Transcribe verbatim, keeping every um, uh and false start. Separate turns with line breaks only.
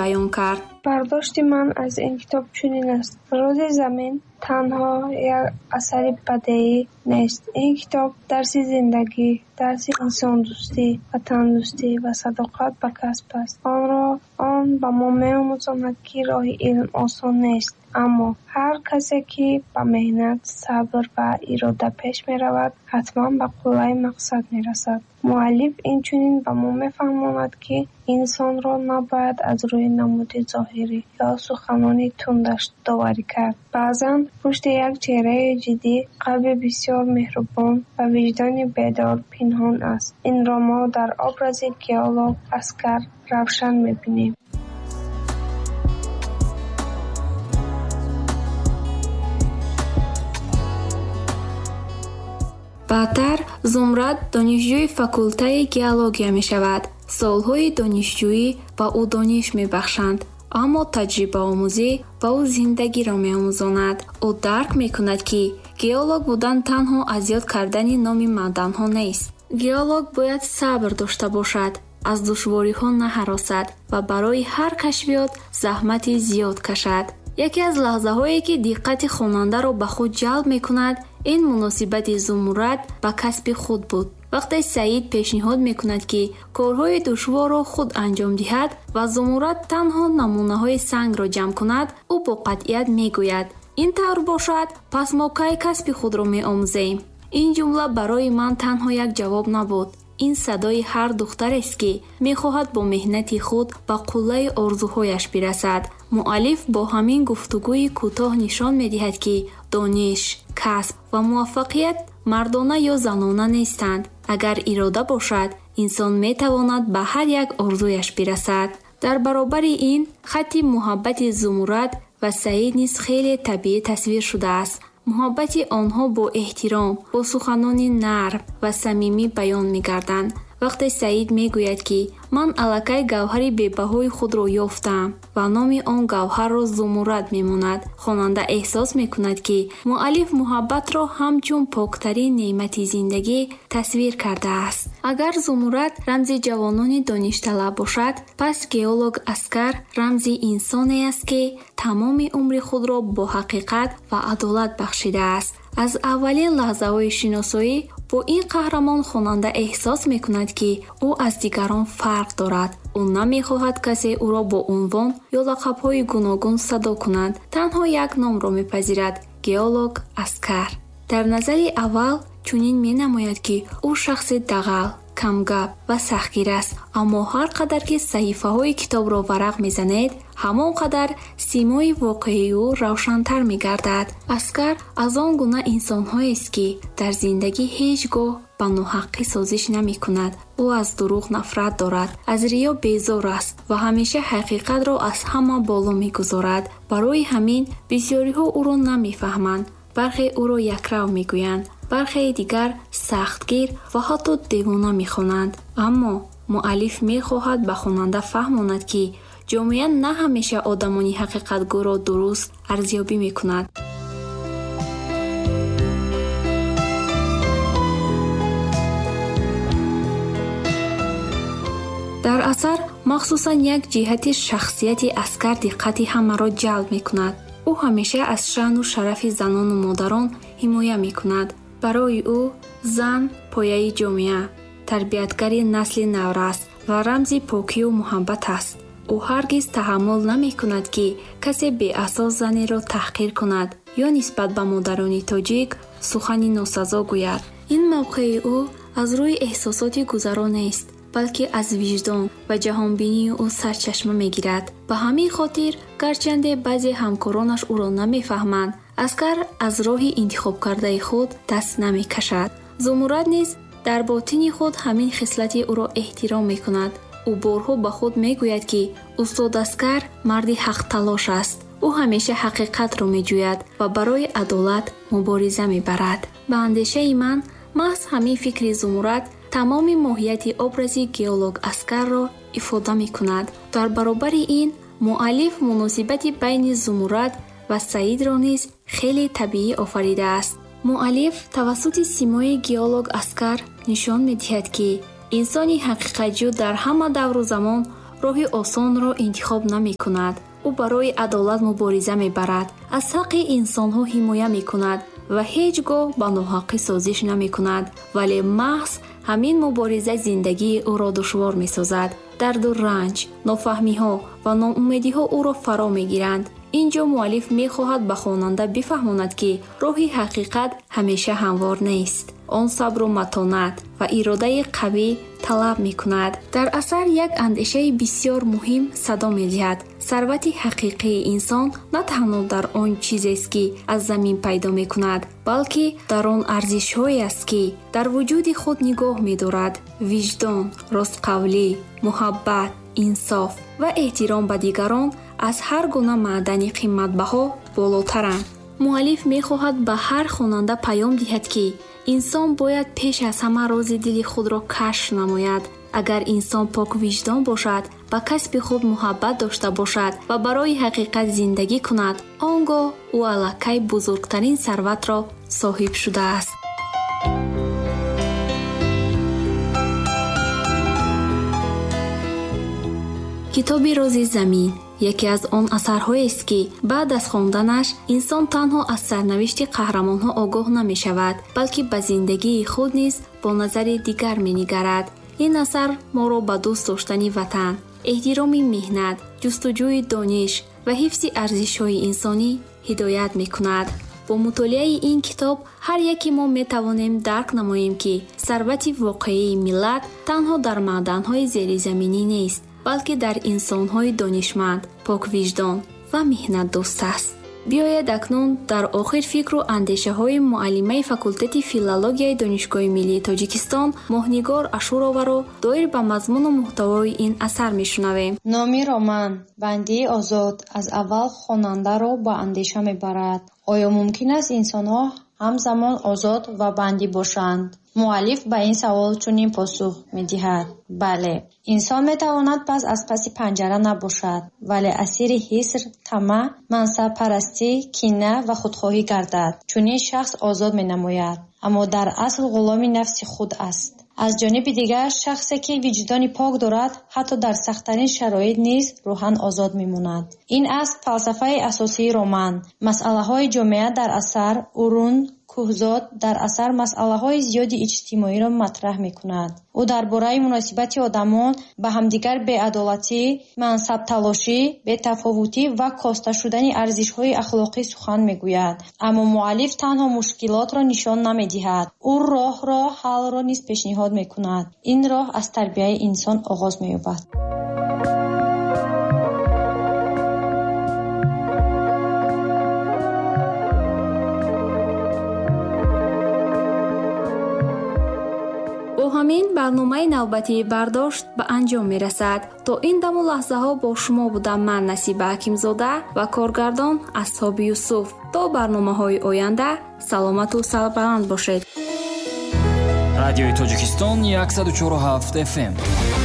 баён кард.
бардошти ман аз ин китоб чунин аст: рӯзи замин танҳо як асари бадеӣ нест. Ин китоб дарси зиндагӣ, дарси инсондӯстӣ, ватандӯстӣ ва садоқат ба касб аст. Онро он ба мо меомӯзонад, ки роҳи илм осон нест, аммо ҳар касе, ки ба меҳнат, сабр ва ирода пеш меравад, ҳатман ба қуллаи мақсад мерасад. муаллиф инчунин ба мо мефаҳмонад, ки инсонро набояд аз рӯи намуди зоҳирӣ ё суханони тундаш доварӣ кард. баъзан пушти як чеҳраи ҷиддӣ қалби бисёр меҳрубон ва виҷдони бедор пинҳон аст. Инро мо дар образи геолог Аскар равшан мебинем.
баъдтар Зумрад донишҷӯи факултаи геология мешавад. солҳои донишҷӯӣ ба ӯ дониш мебахшанд, аммо таҷрибаомӯзӣ ба ӯ зиндагиро меомӯзонад. ӯ дарк мекунад, ки геолог будан танҳо аз ёд кардани номи маъданҳо нест. геолог бояд сабр дошта бошад, аз душвориҳо наҳаросад ва барои ҳар кашфиёт заҳмати зиёд кашад. яке аз лаҳзаҳое, ки диққати хонандаро ба худ ҷалб мекунад, ин муносибати Зумрад ба касби худ буд. вақте Саид пешниҳод мекунад, ки корҳои душворро худ анҷом диҳад ва Зумрад танҳо намунаҳои сангро ҷамъ кунад, ӯ бо қатъият мегӯяд: ин тавр бошад, пас мо кай касби худро меомӯзем? ин ҷумла барои ман танҳо як ҷавоб набуд. ин садои ҳар духтарест, ки мехоҳад бо меҳнати худ ба қуллаи орзуҳояш бирасад. муаллиф бо ҳамин гуфтугӯи кӯтоҳ нишон медиҳад, ки дониш, касб ва муваффақият мардона ё занона нестанд. агар ирода бошад, инсон метавонад ба ҳар як орзуяш бирасад. дар баробари ин, хатти муҳаббати Зумрад ва Саид низ хеле табиӣ тасвир шудааст. муҳаббати онҳо бо эҳтиром, бо суханони нарм ва самимӣ баён мегарданд. вақте Саид мегӯяд, ки ман аллакай гавҳари бебаҳои худро ёфтаам ва номи он гавҳарро Зумрад мемонад, хонанда эҳсос мекунад, ки муаллиф муҳаббатро ҳамчун поктарин неъмати зиндагӣ тасвир кардааст. агар Зумрад рамзи ҷавонони доништалаб бошад, пас геолог Аскар рамзи инсоне аст, ки тамоми умри худро бо ҳақиқат ва адолат бахшидааст. аз аввалин лаҳзаҳои шиносоӣ бо ин қаҳрамон хонанда эҳсос мекунад, ки ӯ аз дигарон фарқ дорад. ӯ намехоҳад касе ӯро бо унвон ё лақабҳои гуногун садо кунад. танҳо як номро мепазирад: геолог Аскар. дар назари аввал чунин менамояд, ки ӯ шахси дағал, камгап ва сахтгир аст, аммо ҳар қадар ки саҳифаҳои китобро варақ мезанед, ҳамон қадар симои воқеии ӯ равшантар мегардад. Аскар аз он гуна инсонҳоест, ки дар зиндагӣ ҳеҷ гоҳ ба ноҳаққӣ созиш намекунад. ӯ аз дурӯғ нафрат дорад, аз риё безор аст ва ҳамеша ҳақиқатро аз ҳама боло мегузорад. барои ҳамин бисёриҳо ӯро намефаҳманд. бархе ӯро якрав мегӯянд, бархеи дигар сахтгир ва ҳатто девона мехонанд. аммо муаллиф мехоҳад ба хонанда фаҳмонад, ки ҷомеа на ҳамеша одамони ҳақиқатгӯро дуруст арзёбӣ мекунад. дар асар махсусан як ҷиҳати шахсияти Аскар диққати ҳамаро ҷалб мекунад. ӯ ҳамеша аз шаъну шарафи занону модарон ҳимоя мекунад. барои ӯ зан пояи ҷомеа, тарбиятгари насли наврас ва рамзи покию муҳаббат аст. ӯ ҳаргиз таҳаммул намекунад, ки касе беасос занеро таҳқир кунад ё нисбат ба модарони тоҷик сухани носазо гӯяд. ин мавқеи ӯ аз рӯи эҳсосоти гузаро нест, балки аз виҷдон ва ҷаҳонбинии ӯ сарчашма мегирад. ба ҳамин хотир, гарчанде баъзе ҳамкоронаш ӯро намефаҳманд, Аскар аз роҳи интихобкардаи худ даст намекашад. Зумрад низ дар ботини худ ҳамин хислати ӯро эҳтиром мекунад. ӯ борҳо ба худ мегӯяд, ки устод Аскар марди ҳақталош аст. ӯ ҳамеша ҳақиқатро меҷӯяд ва барои адолат мубориза мебарад. ба андешаи ман, маҳз ҳамин фикри Зумрад тамоми моҳияти образи геолог Аскарро ифода мекунад. дар баробари ин, муаллиф муносибати байни Зумрад ва Саидро низ хеле табиӣ офаридааст. муаллиф тавассути симои геолог Аскар нишон медиҳад, ки инсони ҳақиқатҷӯ дар ҳама давру замон роҳи осонро интихоб намекунад. ӯ барои адолат мубориза мебарад, аз ҳаққи инсонҳо ҳимоя мекунад ва ҳеҷ гоҳ ба ноҳаққӣ созиш намекунад, вале маҳз ҳамин мубориза зиндагии ӯро душвор месозад. дарду ранҷ, нофаҳмиҳо ва ноумедиҳо ӯро фаро мегиранд. инҷо муаллиф мехоҳад ба хонанда бифаҳмонад, ки роҳи ҳақиқат ҳамеша ҳамвор нест. он сабру матонат ва иродаи қавӣ талаб мекунад. дар асар як андешаи бисёр муҳим садо медиҳад. сарвати ҳақиқии инсон на танҳо дар он чизест, ки аз замин пайдо мекунад, балки дар он арзишҳое аст, ки дар вуҷуди худ нигоҳ медорад. виҷдон, ростқавлӣ, муҳаббат, инсоф ва эҳтиром ба дигарон аз ҳар гуна маъдани қиматбаҳо болотаранд. муаллиф мехоҳад ба ҳар хонанда паём диҳад, ки инсон бояд пеш аз ҳама рози дили худро кашф намояд. агар инсон пок виҷдон бошад, ба касби худ муҳаббат дошта бошад ва барои ҳақиқат зиндагӣ кунад, он гоҳ ӯ аллакай бузургтарин сарватро соҳиб шудааст. китоби рози замин яке аз он асарҳоест, ки баъд аз хонданаш инсон танҳо аз сарнавишти қаҳрамонҳо огоҳ намешавад, балки ба зиндагии худ низ бо назари дигар менигарад. ин асар моро ба дӯст доштани ватан, эҳтироми меҳнат, ҷустуҷӯи дониш ва ҳифзи арзишҳои инсонӣ ҳидоят мекунад. бо мутолиаи ин китоб ҳар яке мо метавонем дарк намоем, ки сарвати воқеии миллат танҳо дар маъданҳои зеризаминӣ нест, балки дар инсонҳои донишманд, поквиҷдон ва меҳнатдӯст аст. биёед акнун дар охир фикру андешаҳои муаллимаи факултати филологияи Донишгоҳи Миллии Тоҷикистон моҳнигор Ашуроваро доир ба мазмуну муҳтавои ин асар мешунавем.
номи роман «Бандии озод» аз аввал хонандаро ба андеша мебарад. оё мумкин аст инсонҳо ҳамзамон озод ва бандӣ бошанд? муаллиф ба ин савол чунин посух медиҳад: бале, инсон метавонад пас аз паси панҷара набошад, вале асири ҳиср, тама, мансабпарастӣ, кина ва худхоҳӣ гардад. чунин шахс озод менамояд, аммо дар асл ғуломи нафси худ аст. аз ҷониби дигар, шахсе ки виҷдони пок дорад, ҳатто дар сахттарин шароит низ рӯҳан озод мемонад. ин аст фалсафаи асосии роман. масъалаҳои ҷомеа дар асар урун кӯҳзод дар асар масъалаҳои зиёди иҷтимоиро матраҳ мекунад. ӯ дар бораи муносибати одамон ба ҳамдигар, беадолатӣ, мансабталошӣ, бетафовутӣ ва коста шудани арзишҳои ахлоқӣ сухан мегӯяд. аммо муаллиф танҳо мушкилотро нишон намедиҳад, ӯ роҳро ҳаллро низ пешниҳод мекунад. ин роҳ аз тарбияи инсон оғоз меёбад.
ҳамин барномаи навбатии бардошт ба анҷом мерасад. то ин даму лаҳзаҳо бо шумо будам ман Насиба Ҳакимзода ва коргардон Асҳоби Юсуф. то барномаҳои оянда саломату сарбаланд бошед.
радиои Тоҷикистон яксад و چهار و هفت اف ام